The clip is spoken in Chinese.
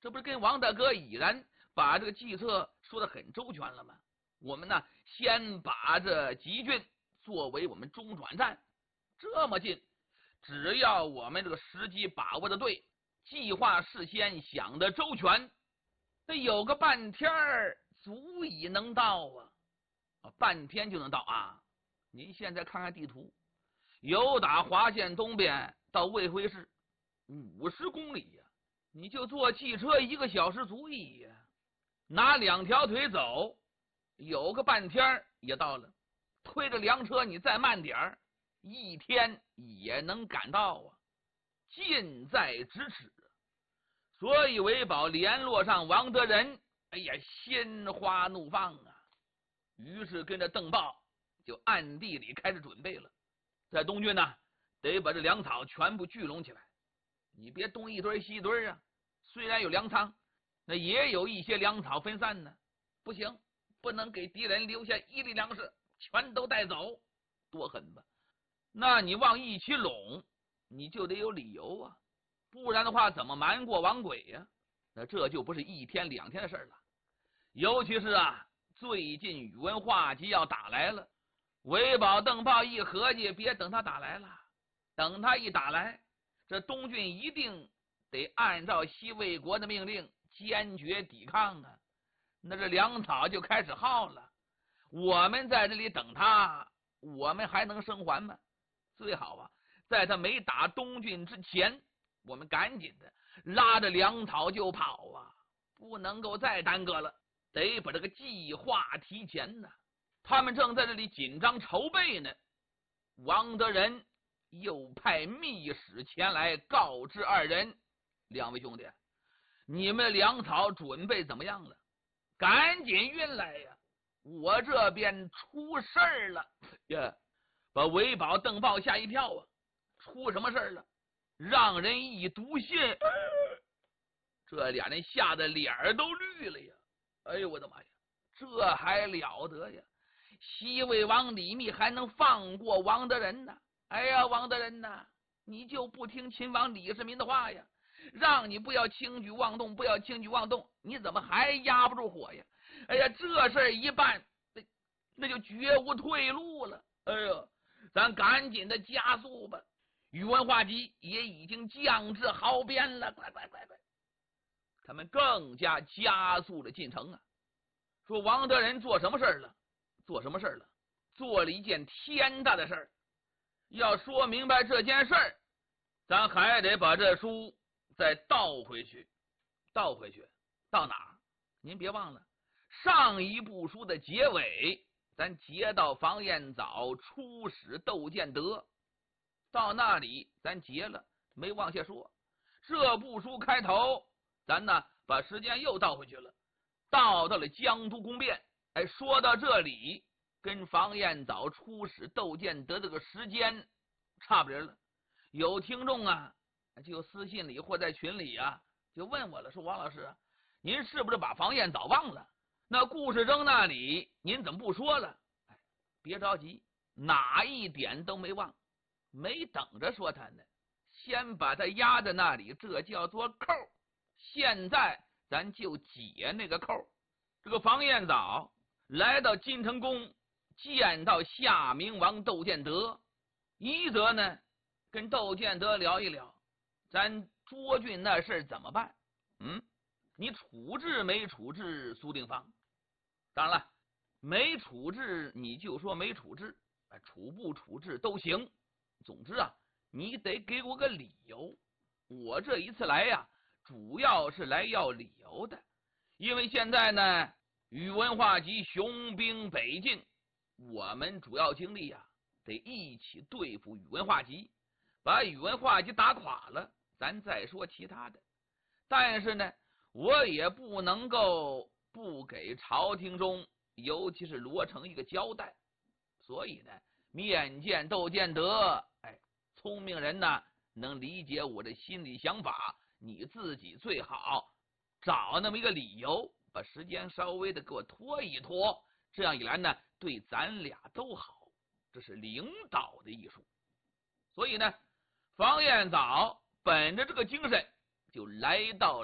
这不是跟王大哥已然把这个计策说得很周全了吗？我们呢，先把这集郡作为我们中转站，这么近，只要我们这个时机把握的对，计划事先想的周全，得有个半天足以能到半天就能到啊！您现在看看地图，由打华县东边到卫辉市50公里呀，你就坐汽车1个小时足矣呀，拿2条腿走，有个半天也到了。推着粮车你再慢点1天也能赶到啊，近在咫尺。所以韦宝联络上王德仁，哎呀，心花怒放啊！于是跟着邓豹就暗地里开始准备了。在东郡呢，得把这粮草全部聚拢起来。你别东一堆西一堆啊！虽然有粮仓，那也有一些粮草分散呢。不行，不能给敌人留下一粒粮食，全都带走，多狠吧？那你往一起拢，你就得有理由啊，不然的话怎么瞒过王轨呀？那这就不是1天2天的事了。尤其是最近宇文化及要打来了，韦宝邓豹一合计，别等他打来了，等他一打来，这东郡一定得按照西魏国的命令坚决抵抗啊！那这粮草就开始耗了，我们在这里等他，我们还能生还吗？最好在他没打东郡之前，我们赶紧的拉着粮草就跑啊！不能够再耽搁了，得把这个计划提前呢。他们正在这里紧张筹备呢，王德仁又派密使前来告知2人：2位兄弟，你们粮草准备怎么样了？赶紧运来呀！我这边出事儿了呀！把韦宝邓豹吓一跳啊！出什么事儿了？让人一读信，这俩人吓得脸都绿了呀！哎呦我的妈呀，这还了得呀！西魏王李密还能放过王德仁呢？哎呀，王德仁呐，你就不听秦王李世民的话呀？让你不要轻举妄动，不要轻举妄动，你怎么还压不住火呀？哎呀，这事儿一办，那就绝无退路了。哎呦，咱赶紧的加速吧！宇文化及也已经降至壕边了，快！他们更加加速了进程啊！说王德仁做什么事儿了？做什么事儿了？做了一件天大的事儿。要说明白这件事儿，咱还得把这书再倒回去，到哪儿？您别忘了，上一部书的结尾，咱截到房彦藻出使窦建德，到那里咱截了，没往下说。这部书开头，咱呢把时间又倒回去了，到了江都宫变。哎，说到这里，跟房彦藻出使窦建德这个时间差不离了。有听众就私信里或在群里就问我了，说王老师，您是不是把房彦藻忘了？那顾世征那里您怎么不说了？哎，别着急，哪一点都没忘，没等着说他呢，先把他压在那里，这叫做扣。现在咱就解那个扣。这个房彦藻来到金城宫，见到夏明王窦建德，一则呢跟窦建德聊一聊咱涿郡那事怎么办。你处置没处置苏定方？当然了，没处置你就说没处置，处不处置都行。总之你得给我个理由。我这一次来主要是来要理由的。因为现在呢，宇文化及雄兵北进，我们主要精力得一起对付宇文化及，把宇文化及打垮了，咱再说其他的。但是呢，我也不能够不给朝廷中，尤其是罗成一个交代。所以呢，面见窦建德，聪明人能理解我的心理想法，你自己最好找那么一个理由，把时间稍微的给我拖一拖，这样一来呢，对咱俩都好。这是领导的艺术。所以呢，房彦藻本着这个精神，就来到